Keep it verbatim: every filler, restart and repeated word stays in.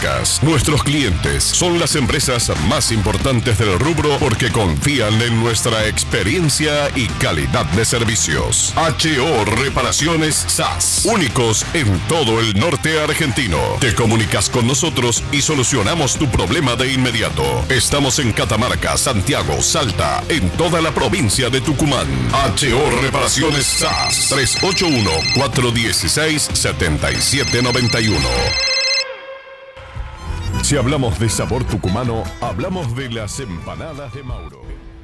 marcas. Nuestros clientes son las empresas más importantes del rubro porque confían en nuestra experiencia y calidad de servicios. H O Reparaciones S A S, únicos en todo el norte argentino. Te comunicas con nosotros y solucionamos tu problema de inmediato. Estamos en Catamarca, Santiago, Salta, en toda la provincia de Tucumán. H O Reparaciones S A S, tres ocho uno, cuatro uno seis, siete siete nueve uno. Si hablamos de sabor tucumano, hablamos de las empanadas de Mauro.